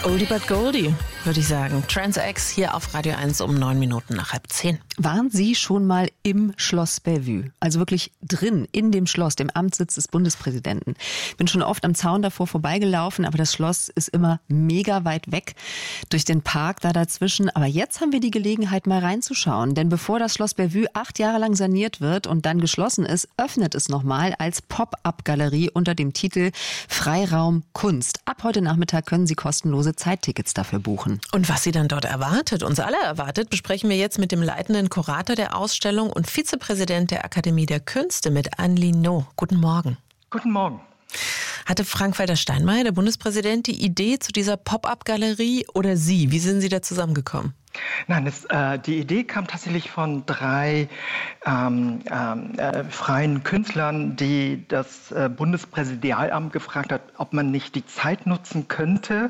Oldie but Goldie, würde ich sagen. Trans-X hier auf Radio 1 um 9:09. Waren Sie schon mal im Schloss Bellevue? Also wirklich drin, in dem Schloss, dem Amtssitz des Bundespräsidenten. Bin schon oft am Zaun davor vorbeigelaufen, aber das Schloss ist immer mega weit weg durch den Park da dazwischen. Aber jetzt haben wir die Gelegenheit, mal reinzuschauen. Denn bevor das Schloss Bellevue 8 Jahre lang saniert wird und dann geschlossen ist, öffnet es nochmal als Pop-up-Galerie unter dem Titel Freiraum Kunst. Ab heute Nachmittag können Sie kostenlose Zeittickets dafür buchen. Und was Sie dann dort erwartet, uns alle erwartet, besprechen wir jetzt mit dem leitenden Kurator der Ausstellung und Vizepräsident der Akademie der Künste, mit Anne Linot. Guten Morgen. Guten Morgen. Hatte Frank-Walter Steinmeier, der Bundespräsident, die Idee zu dieser Pop-up-Galerie oder Sie? Wie sind Sie da zusammengekommen? Nein, die Idee kam tatsächlich von 3 freien Künstlern, die das Bundespräsidialamt gefragt hat, ob man nicht die Zeit nutzen könnte,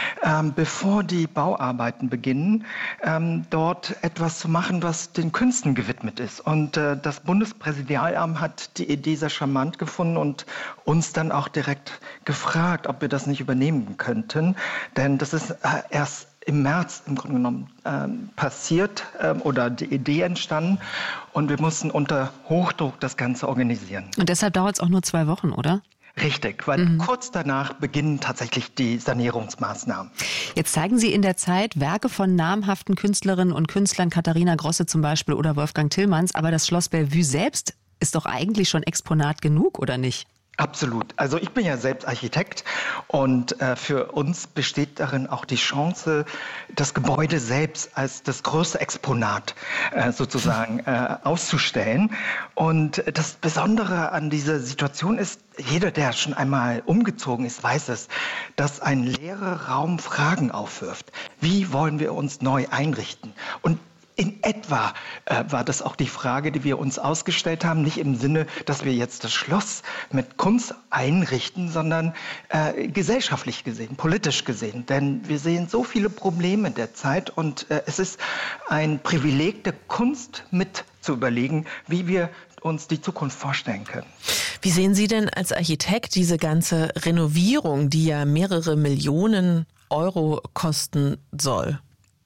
bevor die Bauarbeiten beginnen, dort etwas zu machen, was den Künsten gewidmet ist. Und das Bundespräsidialamt hat die Idee sehr charmant gefunden und uns dann auch direkt gefragt, ob wir das nicht übernehmen könnten. Denn das ist erst im März im Grunde genommen passiert oder die Idee entstanden und wir mussten unter Hochdruck das Ganze organisieren. Und deshalb dauert es auch nur 2 Wochen, oder? Richtig, weil kurz danach beginnen tatsächlich die Sanierungsmaßnahmen. Jetzt zeigen Sie in der Zeit Werke von namhaften Künstlerinnen und Künstlern, Katharina Grosse zum Beispiel oder Wolfgang Tillmanns, aber das Schloss Bellevue selbst ist doch eigentlich schon Exponat genug, oder nicht? Absolut. Also ich bin ja selbst Architekt und für uns besteht darin auch die Chance, das Gebäude selbst als das größte Exponat sozusagen auszustellen. Und das Besondere an dieser Situation ist, jeder, der schon einmal umgezogen ist, weiß es, dass ein leerer Raum Fragen aufwirft. Wie wollen wir uns neu einrichten? Und in etwa war das auch die Frage, die wir uns ausgestellt haben, nicht im Sinne, dass wir jetzt das Schloss mit Kunst einrichten, sondern gesellschaftlich gesehen, politisch gesehen. Denn wir sehen so viele Probleme derzeit und es ist ein Privileg der Kunst mit zu überlegen, wie wir uns die Zukunft vorstellen können. Wie sehen Sie denn als Architekt diese ganze Renovierung, die ja mehrere Millionen Euro kosten soll?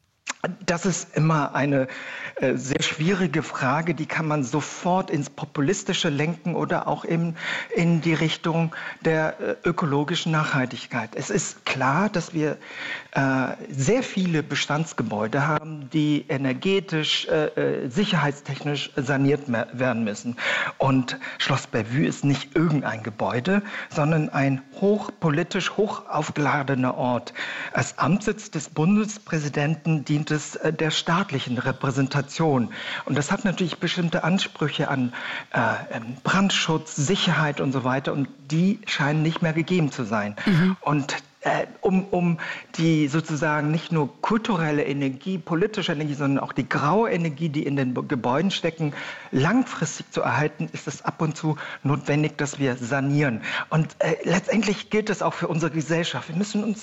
Das ist immer eine sehr schwierige Frage, die kann man sofort ins Populistische lenken oder auch in die Richtung der ökologischen Nachhaltigkeit. Es ist klar, dass wir sehr viele Bestandsgebäude haben, die energetisch, sicherheitstechnisch saniert werden müssen. Und Schloss Bellevue ist nicht irgendein Gebäude, sondern ein hochpolitisch, hochaufgeladener Ort. Als Amtssitz des Bundespräsidenten dient es der staatlichen Repräsentation. Und das hat natürlich bestimmte Ansprüche an Brandschutz, Sicherheit und so weiter. Und die scheinen nicht mehr gegeben zu sein. Und um die sozusagen nicht nur kulturelle Energie, politische Energie, sondern auch die graue Energie, die in den Gebäuden stecken, langfristig zu erhalten, ist es ab und zu notwendig, dass wir sanieren. Und letztendlich gilt es auch für unsere Gesellschaft. Wir müssen uns